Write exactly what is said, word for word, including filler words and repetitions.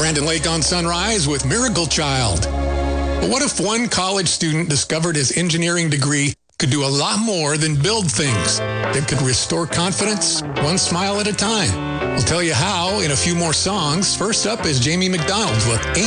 Brandon Lake on Sunrise with Miracle Child. But what if one college student discovered his engineering degree could do a lot more than build things? It could restore confidence one smile at a time. We'll tell you how in a few more songs. First up is Jamie McDonald with